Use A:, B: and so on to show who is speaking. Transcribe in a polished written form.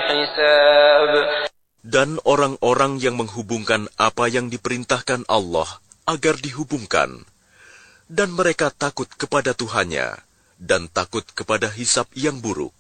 A: حساب.
B: Dan orang-orang yang menghubungkan apa yang diperintahkan Allah agar dihubungkan, dan mereka takut kepada Tuhannya dan takut kepada hisab yang buruk.